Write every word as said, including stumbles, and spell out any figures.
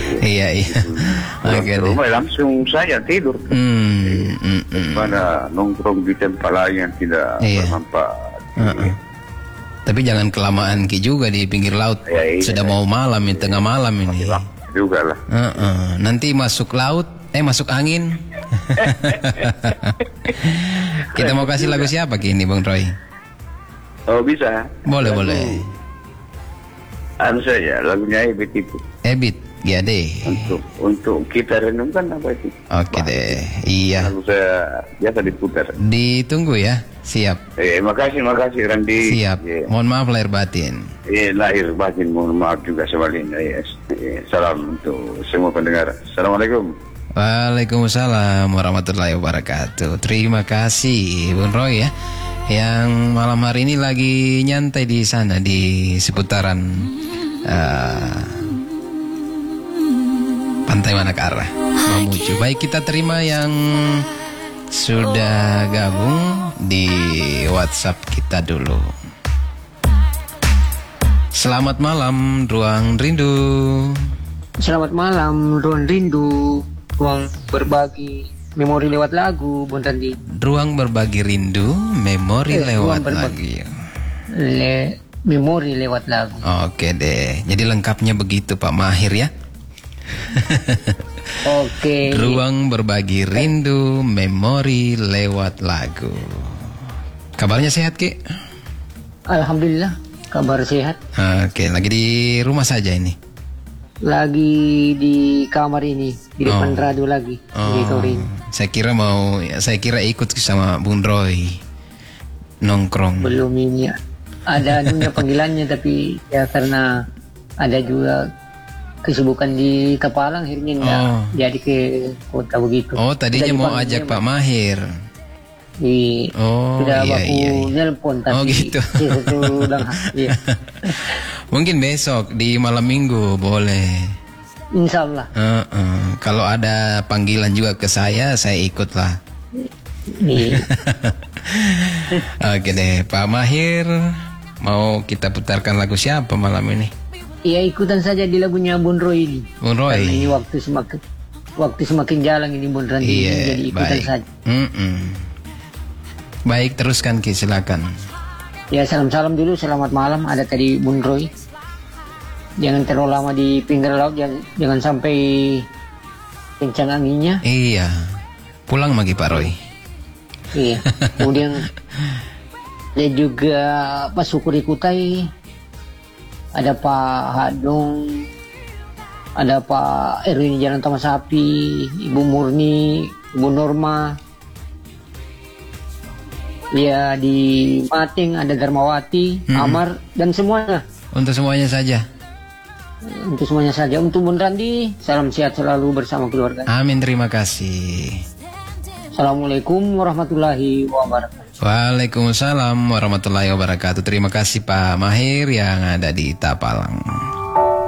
Iya iya. Oke. Rumah langsung saya tidur. Hmm, hmm, hmm. Pada nongkrong di tempat lain yang tidak iya. bermanfaat. Uh-uh. Tapi jangan kelamaan Ki juga di pinggir laut. Ya, iya, sudah iya. mau malam, ya, tengah malam ini. Juga lah. Uh-uh. Nanti masuk laut, eh masuk angin. Kita mau kasih lagu siapa Ki ini Bung Roy? Oh bisa. Boleh lagu, boleh. Anu saja lagunya Ebit itu. Ebit, ya deh. Untuk untuk kita renungkan apa itu? Oke deh, iya. Lagu saya biasa diputar. Ditunggu ya, siap. Eh, makasih makasih Randi. Siap. Yeah. Mohon maaf lahir batin. Eh, lahir batin mohon maaf juga sebaliknya. Yes. Eh, salam untuk semua pendengar. Assalamualaikum. Waalaikumsalam warahmatullahi wabarakatuh. Terima kasih Bung Roy ya, yang malam hari ini lagi nyantai di sana di seputaran uh, Pantai Manakara Mamuju. Baik, kita terima yang sudah gabung di WhatsApp kita dulu. Selamat malam Ruang Rindu. Selamat malam Ruang Rindu. Ruang berbagi memori lewat lagu, Bung Randi. Ruang berbagi rindu, memori eh, lewat lagu. Le, memori lewat lagu. Oke deh, jadi lengkapnya begitu Pak Mahir ya. Oke. Ruang berbagi rindu, memori lewat lagu. Kabarnya sehat Ki? Alhamdulillah, kabar sehat. Oke, lagi di rumah saja ini. Lagi di kamar ini, di depan oh. radio lagi. Oh. Di saya kira mau, saya kira ikut sama Bung Roy nongkrong. Belum ini, ada juga panggilannya tapi ya karena ada juga kesibukan di Kepalang akhirnya enggak oh. jadi ke kota begitu. Oh, tadinya mau ajak Pak Mahir. Di, oh, sudah iya, aku iya, iya. nelpon tapi oh, gitu. sudah, iya. Mungkin besok di malam minggu boleh. Insya Allah. Uh -uh. Kalau ada panggilan juga ke saya, saya ikutlah. Iya. Oke deh, Pak Mahir, mau kita putarkan lagu siapa malam ini? Iya, ikutan saja di lagunya Bung Roy ini. Bung Roy. Karena ini waktu semakin waktu semakin jalan ini Bung Roy. Iya, jadi ikutan baik. saja. Mm -mm. Baik, teruskan Ki, silakan. Ya, salam-salam dulu, selamat malam. Ada tadi Bung Roy. Jangan terlalu lama di pinggir laut, jangan, jangan sampai kencang anginnya. Iya, pulang lagi Pak Roy. Iya, kemudian ada juga Pak Sukuri Kutai, ada Pak Hadong, ada Pak Erwin Jalan Taman Sapi, Ibu Murni, Ibu Norma. Ya, di Mating ada Darmawati, hmm. Amar, dan semuanya. Untuk semuanya saja. Untuk semuanya saja. Untuk Bung Randi, salam sehat selalu bersama keluarga. Amin, terima kasih. Assalamualaikum warahmatullahi wabarakatuh. Waalaikumsalam warahmatullahi wabarakatuh. Terima kasih Pak Mahir yang ada di Tapalang.